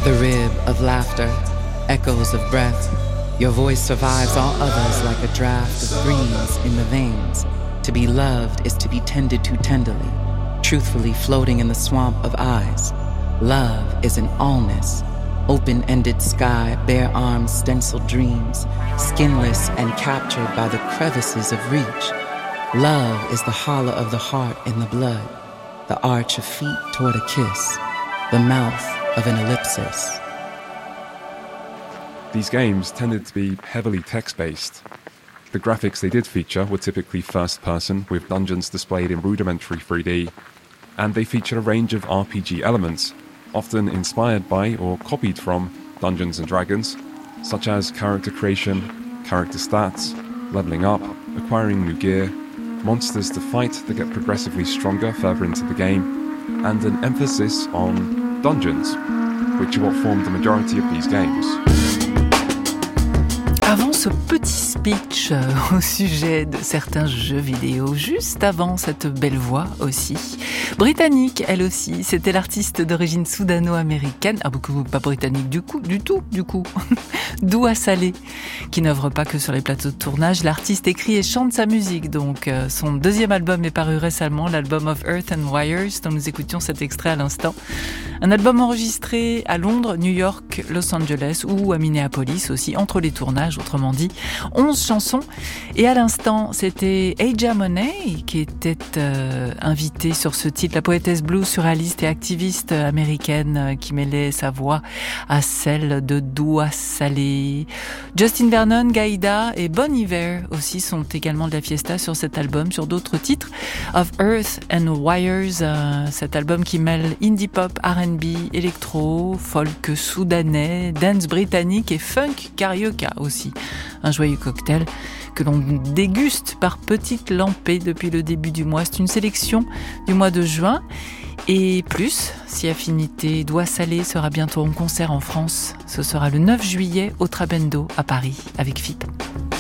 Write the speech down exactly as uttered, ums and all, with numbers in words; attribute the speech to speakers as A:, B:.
A: The rib of laughter, echoes of breath. Your voice survives all others like a draft of breeze in the veins. To be loved is to be tended to tenderly, truthfully floating in the swamp of eyes. Love is an allness, open-ended sky, bare arms, stenciled dreams, skinless and captured by the crevices of reach. Love is the hollow of the heart in the blood, the arch of feet toward a kiss, the mouth of an ellipsis.
B: These games tended to be heavily text-based. The graphics they did feature were typically first-person, with dungeons displayed in rudimentary three D, and they featured a range of R P G elements, often inspired by or copied from Dungeons and Dragons, such as character creation, character stats, leveling up, acquiring new gear, monsters to fight that get progressively stronger further into the game, and an emphasis on dungeons, which are what formed the majority of these games.
C: Avant ce petit speech euh, au sujet de certains jeux vidéo, juste avant cette belle voix aussi, britannique elle aussi, c'était l'artiste d'origine soudano-américaine, ah beaucoup pas britannique du coup, du tout, du coup, Doua Saleh, qui n'œuvre pas que sur les plateaux de tournage. L'artiste écrit et chante sa musique, donc euh, son deuxième album est paru récemment, l'album of Earth and Wires, dont nous écoutions cet extrait à l'instant. Un album enregistré à Londres, New York, Los Angeles ou à Minneapolis aussi, entre les tournages, autrement dit, onze chansons. Et à l'instant, c'était Aja Monet qui était euh, invitée sur ce titre, la poétesse blues, surréaliste et activiste américaine euh, qui mêlait sa voix à celle de Doua Saleh. Justin Vernon, Gaïda et Bon Iver aussi sont également de la fiesta sur cet album, sur d'autres titres. Of Earth and Wires, euh, cet album qui mêle indie pop, R and B, électro, folk soudanais, dance britannique et funk carioca aussi. Un joyeux cocktail que l'on déguste par petites lampées depuis le début du mois. C'est une sélection du mois de juin. Et plus, si Affinité Doua Saleh sera bientôt en concert en France, ce sera le neuf juillet au Trabendo à Paris avec F I P.